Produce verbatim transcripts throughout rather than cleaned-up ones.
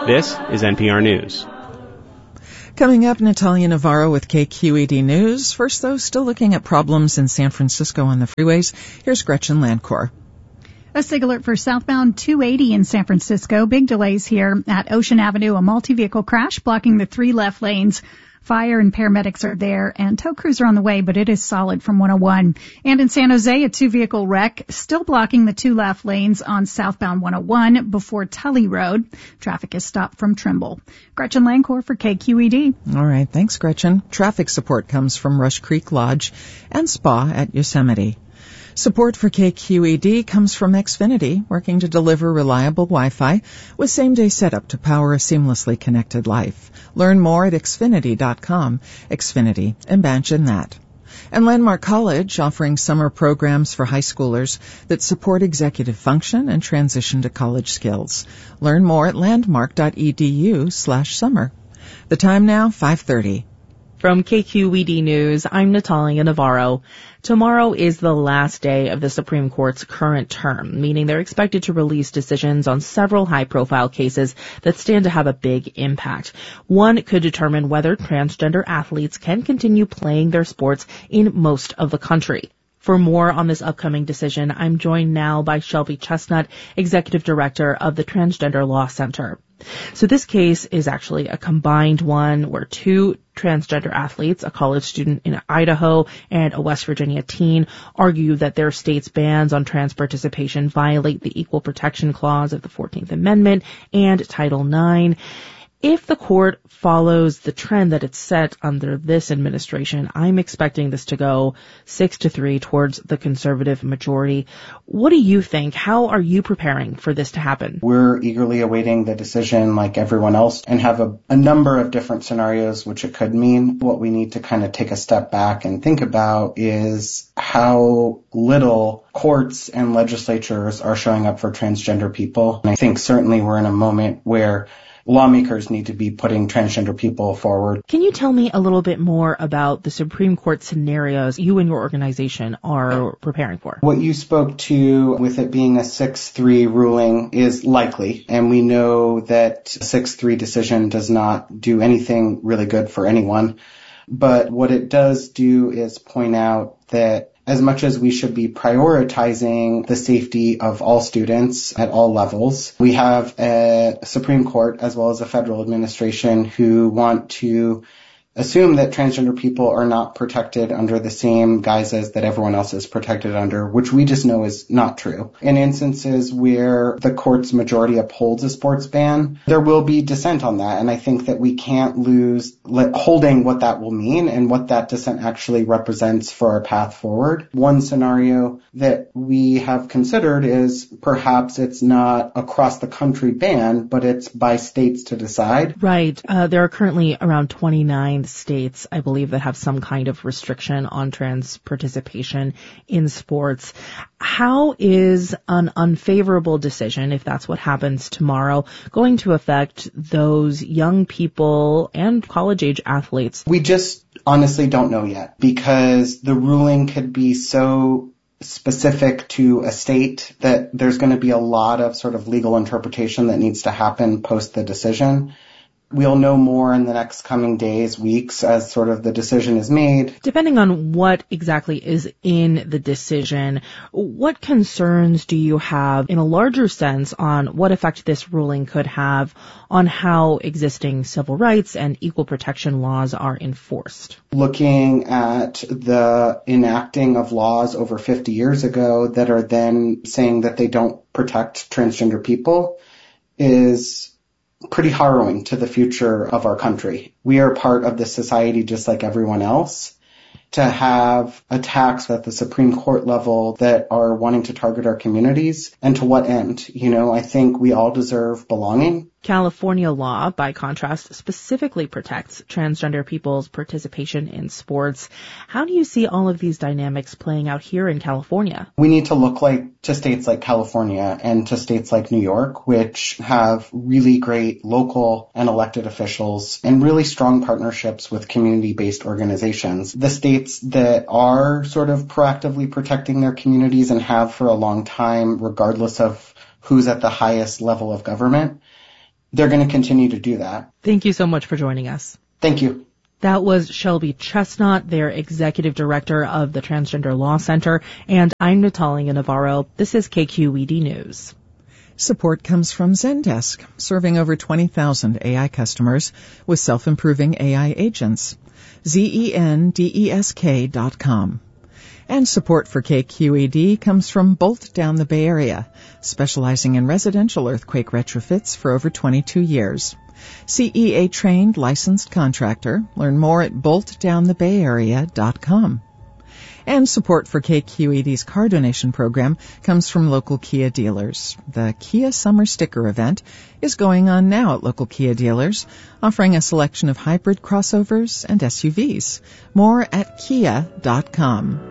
This is N P R News. Coming up, Natalia Navarro with K Q E D News. First, though, still looking at problems in San Francisco on the freeways. Here's Gretchen Landcore. A SIG alert for southbound two eighty in San Francisco. Big delays here at Ocean Avenue. A multi-vehicle crash blocking the three left lanes. Fire and paramedics are there, and tow crews are on the way, but it is solid from one oh one. And in San Jose, a two-vehicle wreck still blocking the two left lanes on southbound one oh one before Tully Road. Traffic is stopped from Trimble. Gretchen Landcore for K Q E D. All right, thanks, Gretchen. Traffic support comes from Rush Creek Lodge and Spa at Yosemite. Support for K Q E D comes from Xfinity, working to deliver reliable Wi-Fi with same-day setup to power a seamlessly connected life. Learn more at xfinity dot com. Xfinity, imagine that. And Landmark College, offering summer programs for high schoolers that support executive function and transition to college skills. Learn more at landmark dot e d u slash summer. The time now, five thirty. From K Q E D News, I'm Natalia Navarro. Tomorrow is the last day of the Supreme Court's current term, meaning they're expected to release decisions on several high-profile cases that stand to have a big impact. One could determine whether transgender athletes can continue playing their sports in most of the country. For more on this upcoming decision, I'm joined now by Shelby Chestnut, Executive Director of the Transgender Law Center. So this case is actually a combined one where two transgender athletes, a college student in Idaho and a West Virginia teen, argue that their state's bans on trans participation violate the Equal Protection Clause of the fourteenth Amendment and Title nine. If the court follows the trend that it's set under this administration, I'm expecting this to go six to three towards the conservative majority. What do you think? How are you preparing for this to happen? We're eagerly awaiting the decision like everyone else and have a, a number of different scenarios which it could mean. What we need to kind of take a step back and think about is how little courts and legislatures are showing up for transgender people. And I think certainly we're in a moment where lawmakers need to be putting transgender people forward. Can you tell me a little bit more about the Supreme Court scenarios you and your organization are preparing for? What you spoke to with it being a six three ruling is likely, and we know that a six three decision does not do anything really good for anyone. But what it does do is point out that as much as we should be prioritizing the safety of all students at all levels, we have a Supreme Court as well as a federal administration who want to assume that transgender people are not protected under the same guises that everyone else is protected under, which we just know is not true. In instances where the court's majority upholds a sports ban, there will be dissent on that, and I think that we can't lose holding what that will mean and what that dissent actually represents for our path forward. One scenario that we have considered is perhaps it's not across the country ban, but it's by states to decide. Right. Uh, there are currently around twenty-nine states, I believe, that have some kind of restriction on trans participation in sports. How is an unfavorable decision, if that's what happens tomorrow, going to affect those young people and college-age athletes? We just honestly don't know yet, because the ruling could be so specific to a state that there's going to be a lot of sort of legal interpretation that needs to happen post the decision. We'll know more in the next coming days, weeks, as sort of the decision is made. Depending on what exactly is in the decision, what concerns do you have in a larger sense on what effect this ruling could have on how existing civil rights and equal protection laws are enforced? Looking at the enacting of laws over fifty years ago that are then saying that they don't protect transgender people is pretty harrowing to the future of our country. We are part of this society just like everyone else. To have attacks at the Supreme Court level that are wanting to target our communities, and to what end? You know, I think we all deserve belonging. California law, by contrast, specifically protects transgender people's participation in sports. How do you see all of these dynamics playing out here in California? We need to look like to states like California and to states like New York, which have really great local and elected officials and really strong partnerships with community-based organizations. The states that are sort of proactively protecting their communities and have for a long time, regardless of who's at the highest level of government, they're going to continue to do that. Thank you so much for joining us. Thank you. That was Shelby Chestnut, their executive director of the Transgender Law Center, and I'm Natalia Navarro. This is K Q E D News. Support comes from Zendesk, serving over twenty thousand A I customers with self-improving A I agents. Z E N D E S K dot com. And support for K Q E D comes from Bolt Down the Bay Area, specializing in residential earthquake retrofits for over twenty-two years. C E A-trained licensed contractor. Learn more at bolt down the bay area dot com. And support for K Q E D's car donation program comes from local Kia dealers. The Kia Summer Sticker event is going on now at local Kia dealers, offering a selection of hybrid crossovers and S U Vs. More at kia dot com.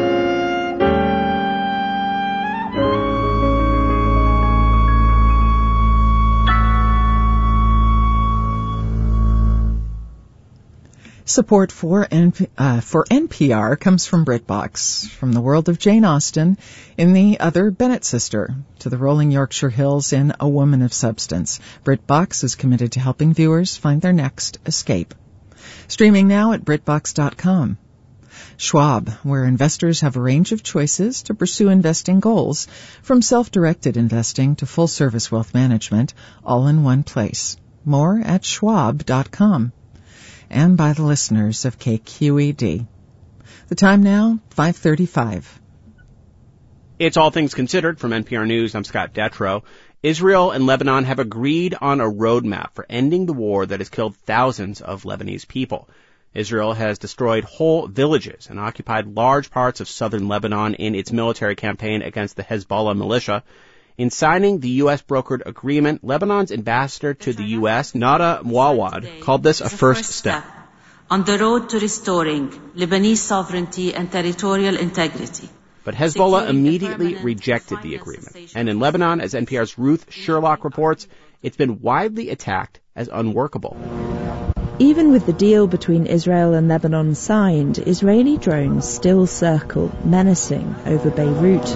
Support for, N P, uh, for N P R comes from BritBox, from the world of Jane Austen in The Other Bennett Sister to the rolling Yorkshire Hills in A Woman of Substance. BritBox is committed to helping viewers find their next escape. Streaming now at britbox dot com. Schwab, where investors have a range of choices to pursue investing goals, from self-directed investing to full-service wealth management, all in one place. More at schwab dot com. And by the listeners of K Q E D. The time now, five thirty-five. It's All Things Considered from N P R News. I'm Scott Detrow. Israel and Lebanon have agreed on a roadmap for ending the war that has killed thousands of Lebanese people. Israel has destroyed whole villages and occupied large parts of southern Lebanon in its military campaign against the Hezbollah militia. In signing the U S-brokered agreement, Lebanon's ambassador to the U S, Nada Mouawad, called this a first step on the road to restoring Lebanese sovereignty and territorial integrity. But Hezbollah immediately rejected the agreement. And in Lebanon, as N P R's Ruth Sherlock reports, it's been widely attacked as unworkable. Even with the deal between Israel and Lebanon signed, Israeli drones still circle, menacing, over Beirut.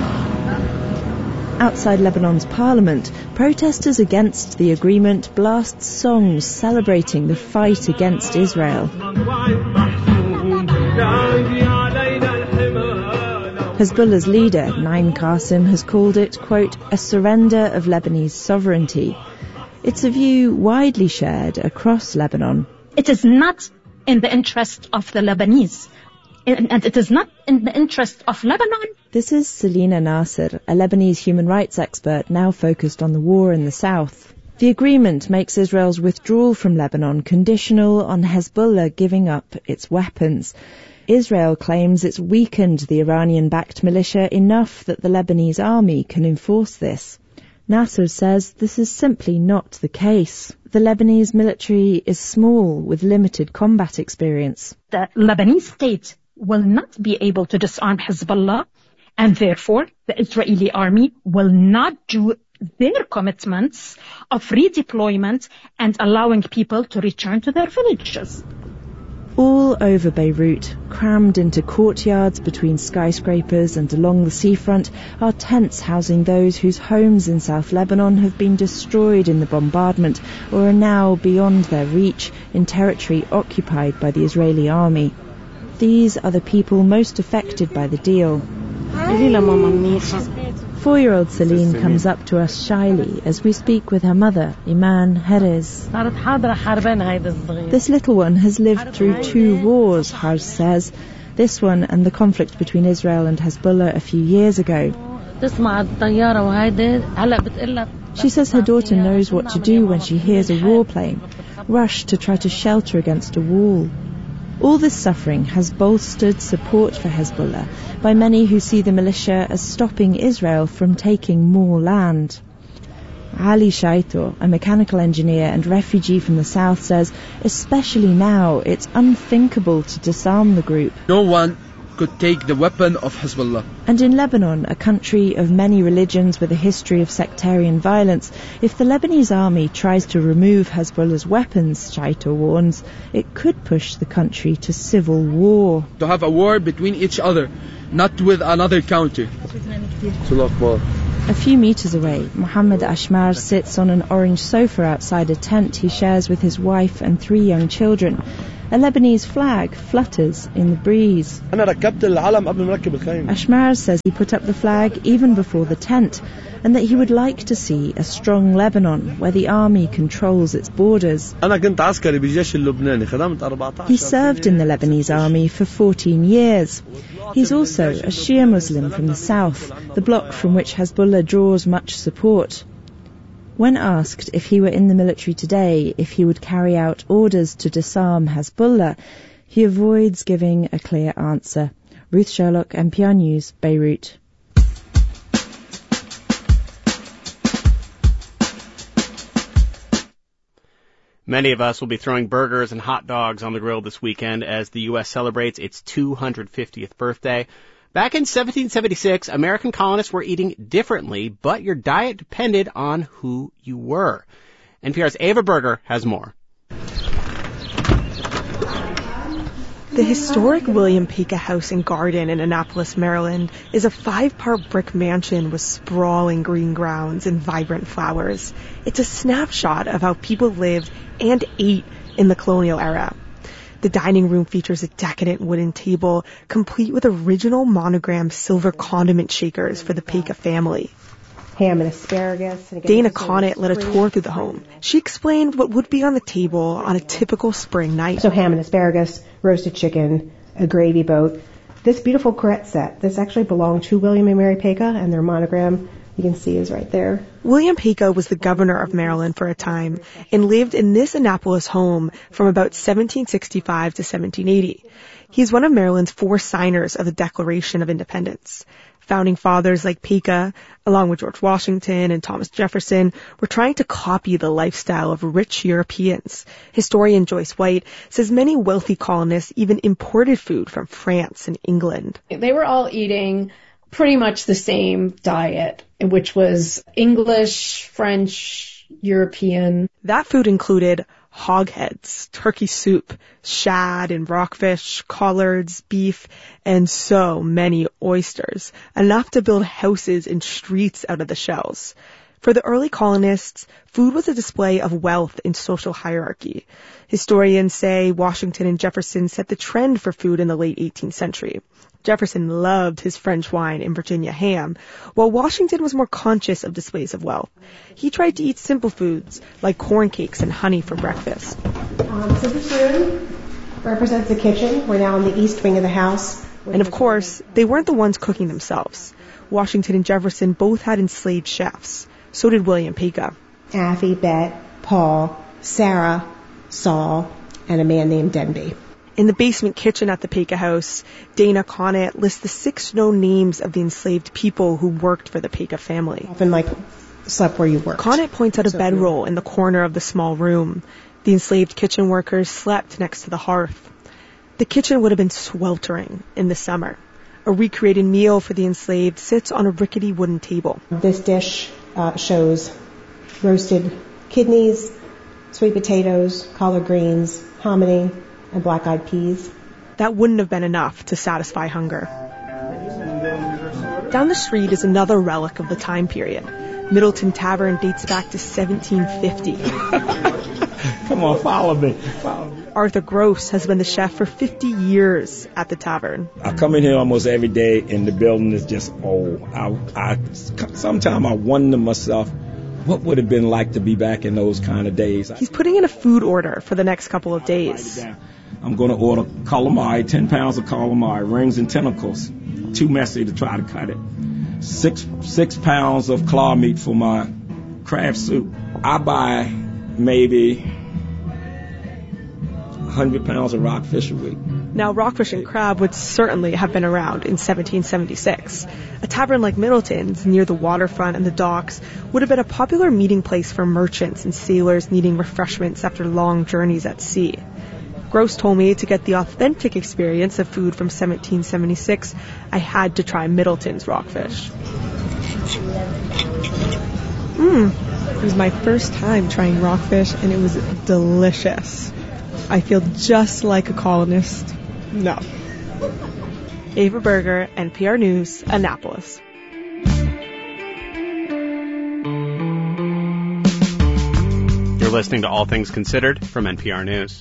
Outside Lebanon's parliament, protesters against the agreement blast songs celebrating the fight against Israel. Hezbollah's leader, Naim Qassem, has called it, quote, a surrender of Lebanese sovereignty. It's a view widely shared across Lebanon. It is not in the interest of the Lebanese, and it is not in the interest of Lebanon. This is Selina Nasser, a Lebanese human rights expert now focused on the war in the south. The agreement makes Israel's withdrawal from Lebanon conditional on Hezbollah giving up its weapons. Israel claims it's weakened the Iranian-backed militia enough that the Lebanese army can enforce this. Nasser says this is simply not the case. The Lebanese military is small with limited combat experience. The Lebanese state will not be able to disarm Hezbollah, and therefore the Israeli army will not do their commitments of redeployment and allowing people to return to their villages. All over Beirut, crammed into courtyards between skyscrapers and along the seafront, are tents housing those whose homes in South Lebanon have been destroyed in the bombardment or are now beyond their reach in territory occupied by the Israeli army. These are the people most affected by the deal. Four-year-old Celine comes up to us shyly as we speak with her mother, Iman Herez. This little one has lived through two wars, Harz says. This one and the conflict between Israel and Hezbollah a few years ago. She says her daughter knows what to do when she hears a warplane, rush to try to shelter against a wall. All this suffering has bolstered support for Hezbollah by many who see the militia as stopping Israel from taking more land. Ali Shaito, a mechanical engineer and refugee from the south, says especially now it's unthinkable to disarm the group. No one could take the weapon of Hezbollah. And in Lebanon, a country of many religions with a history of sectarian violence, if the Lebanese army tries to remove Hezbollah's weapons, Shaito warns, it could push the country to civil war. To have a war between each other, not with another country. A few meters away, Mohammed Ashmar sits on an orange sofa outside a tent he shares with his wife and three young children. A Lebanese flag flutters in the breeze. Ashmar says he put up the flag even before the tent, and that he would like to see a strong Lebanon where the army controls its borders. He served in the Lebanese army for fourteen years. He's also a Shia Muslim from the south, the bloc from which Hezbollah draws much support. When asked if he were in the military today, if he would carry out orders to disarm Hezbollah, he avoids giving a clear answer. Ruth Sherlock, N P R News, Beirut. Many of us will be throwing burgers and hot dogs on the grill this weekend as the U S celebrates its two hundred fiftieth birthday. Back in seventeen seventy-six, American colonists were eating differently, but your diet depended on who you were. N P R's Ava Berger has more. The historic William Pica House and Garden in Annapolis, Maryland, is a five-part brick mansion with sprawling green grounds and vibrant flowers. It's a snapshot of how people lived and ate in the colonial era. The dining room features a decadent wooden table, complete with original monogrammed silver condiment shakers for the Pica family. Ham and asparagus. And Dana Conant led a tour through the home. She explained what would be on the table on a typical spring night. So ham and asparagus, roasted chicken, a gravy boat. This beautiful Corette set, this actually belonged to William and Mary Pica, and their monogram, you can see, is right there. William Pica was the governor of Maryland for a time and lived in this Annapolis home from about seventeen sixty-five to seventeen eighty. He's one of Maryland's four signers of the Declaration of Independence. Founding fathers like Pica, along with George Washington and Thomas Jefferson, were trying to copy the lifestyle of rich Europeans. Historian Joyce White says many wealthy colonists even imported food from France and England. They were all eating pretty much the same diet, which was English, French, European. That food included hog heads, turkey soup, shad and rockfish, collards, beef, and so many oysters, enough to build houses and streets out of the shells. For the early colonists, food was a display of wealth and social hierarchy. Historians say Washington and Jefferson set the trend for food in the late eighteenth century. Jefferson loved his French wine and Virginia ham, while Washington was more conscious of displays of wealth. He tried to eat simple foods, like corn cakes and honey for breakfast. Um, so this room represents the kitchen. We're now in the east wing of the house. And of course, they weren't the ones cooking themselves. Washington and Jefferson both had enslaved chefs. So did William Pica. Affie, Bet, Paul, Sarah, Saul, and a man named Denby. In the basement kitchen at the Pica House, Dana Conant lists the six known names of the enslaved people who worked for the Pica family. Often, like, slept where you worked. Conant points out a bedroll in the corner of the small room. The enslaved kitchen workers slept next to the hearth. The kitchen would have been sweltering in the summer. A recreated meal for the enslaved sits on a rickety wooden table. This dish uh, shows roasted kidneys, sweet potatoes, collard greens, hominy, and black-eyed peas. That wouldn't have been enough to satisfy hunger. Down the street is another relic of the time period. Middleton Tavern dates back to seventeen fifty. Come on, follow me. Follow me. Arthur Gross has been the chef for fifty years at the tavern. I come in here almost every day, and the building is just old. I, I, sometimes I wonder myself, what would it have been like to be back in those kind of days? He's putting in a food order for the next couple of days. I'm going to order calamari, ten pounds of calamari, rings and tentacles. Too messy to try to cut it. Six six pounds of claw meat for my crab soup. I buy maybe one hundred pounds of rockfish a week. Now, rockfish and crab would certainly have been around in seventeen seventy-six. A tavern like Middleton's, near the waterfront and the docks, would have been a popular meeting place for merchants and sailors needing refreshments after long journeys at sea. Gross told me to get the authentic experience of food from seventeen seventy-six, I had to try Middleton's rockfish. Mmm, it was my first time trying rockfish, and it was delicious. I feel just like a colonist. No. Ava Berger, N P R News, Annapolis. listening to All Things Considered from N P R News.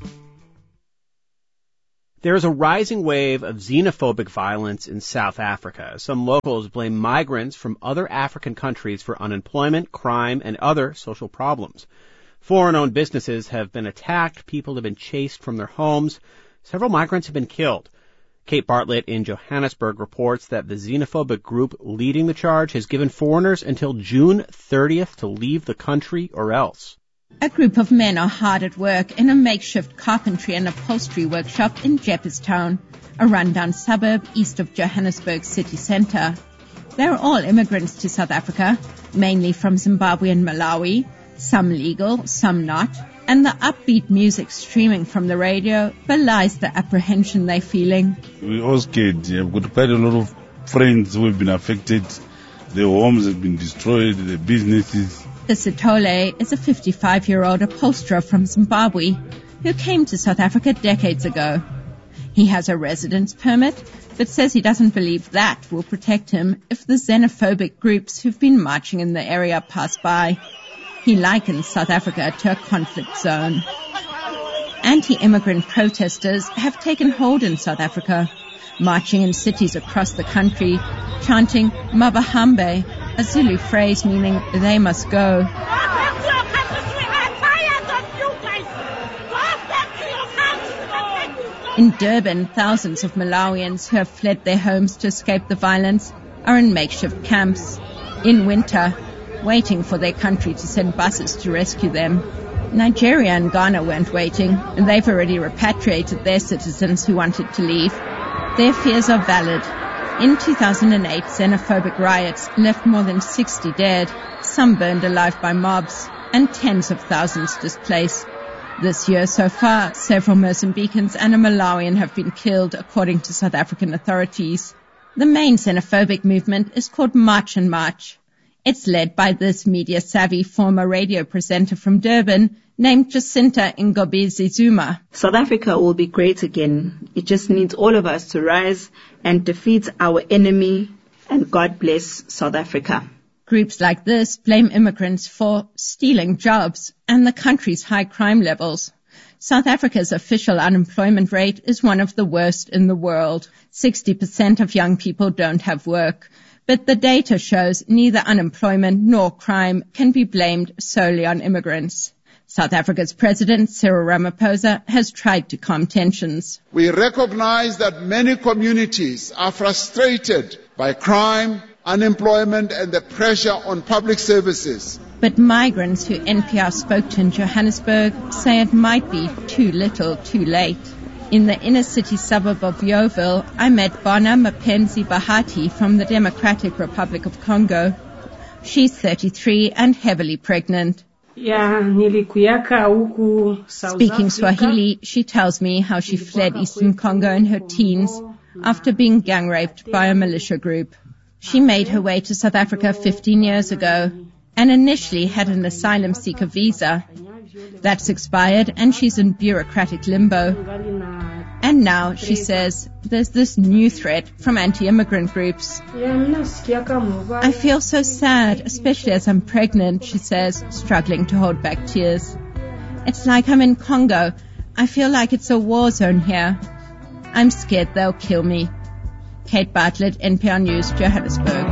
There is a rising wave of xenophobic violence in South Africa. Some locals blame migrants from other African countries for unemployment, crime, and other social problems. Foreign-owned businesses have been attacked. People have been chased from their homes. Several migrants have been killed. Kate Bartlett in Johannesburg reports that the xenophobic group leading the charge has given foreigners until June thirtieth to leave the country or else. A group of men are hard at work in a makeshift carpentry and upholstery workshop in Jeppestown, a rundown suburb east of Johannesburg city centre. They're all immigrants to South Africa, mainly from Zimbabwe and Malawi, some legal, some not, and the upbeat music streaming from the radio belies the apprehension they're feeling. We're all scared. I've got quite a lot of friends who have been affected. Their homes have been destroyed, their businesses. Sitole is a fifty-five-year-old upholsterer from Zimbabwe who came to South Africa decades ago. He has a residence permit, but says he doesn't believe that will protect him if the xenophobic groups who've been marching in the area pass by. He likens South Africa to a conflict zone. Anti-immigrant protesters have taken hold in South Africa, marching in cities across the country, chanting Mabahambe, a Zulu phrase meaning they must go. In Durban, thousands of Malawians who have fled their homes to escape the violence are in makeshift camps, in winter, waiting for their country to send buses to rescue them. Nigeria and Ghana weren't waiting, and they've already repatriated their citizens who wanted to leave. Their fears are valid. In two thousand eight, xenophobic riots left more than sixty dead, some burned alive by mobs, and tens of thousands displaced. This year so far, several Mozambicans and a Malawian have been killed, according to South African authorities. The main xenophobic movement is called March and March. It's led by this media-savvy former radio presenter from Durban named Jacinta Ngobisi Zuma. South Africa will be great again. It just needs all of us to rise and defeat our enemy, and God bless South Africa. Groups like this blame immigrants for stealing jobs and the country's high crime levels. South Africa's official unemployment rate is one of the worst in the world. sixty percent of young people don't have work. But the data shows neither unemployment nor crime can be blamed solely on immigrants. South Africa's President, Cyril Ramaphosa, has tried to calm tensions. We recognize that many communities are frustrated by crime, unemployment, and the pressure on public services. But migrants who N P R spoke to in Johannesburg say it might be too little, too late. In the inner city suburb of Yeoville, I met Bona Mapenzi Bahati from the Democratic Republic of Congo. She's thirty-three and heavily pregnant. Speaking Swahili, she tells me how she fled Eastern Congo in her teens after being gang raped by a militia group. She made her way to South Africa fifteen years ago and initially had an asylum seeker visa. That's expired and she's in bureaucratic limbo. And now, she says, there's this new threat from anti-immigrant groups. I feel so sad, especially as I'm pregnant, she says, struggling to hold back tears. It's like I'm in Congo. I feel like it's a war zone here. I'm scared they'll kill me. Kate Bartlett, N P R News, Johannesburg.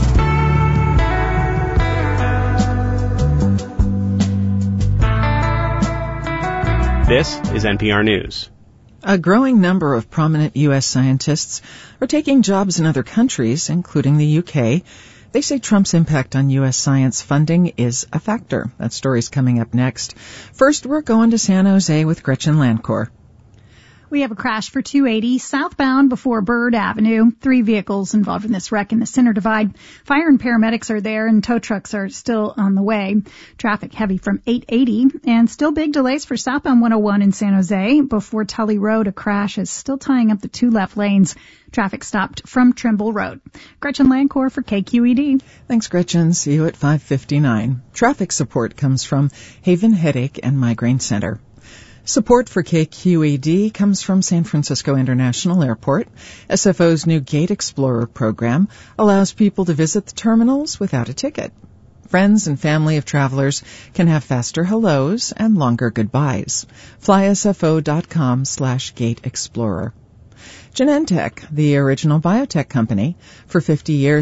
This is N P R News. A growing number of prominent U S scientists are taking jobs in other countries, including the U K. They say Trump's impact on U S science funding is a factor. That story's coming up next. First, we're going to San Jose with Gretchen Landcore. We have a crash for two eighty southbound before Bird Avenue. Three vehicles involved in this wreck in the center divide. Fire and paramedics are there and tow trucks are still on the way. Traffic heavy from eight eighty and still big delays for southbound one oh one in San Jose. Before Tully Road, a crash is still tying up the two left lanes. Traffic stopped from Trimble Road. Gretchen Landcore for K Q E D. Thanks, Gretchen. See you at five fifty-nine. Traffic support comes from Haven Headache and Migraine Center. Support for K Q E D comes from San Francisco International Airport. S F O's new Gate Explorer program allows people to visit the terminals without a ticket. friends and family of travelers can have faster hellos and longer goodbyes. flySFO.com slash Gate Explorer. Genentech, the original biotech company, for fifty years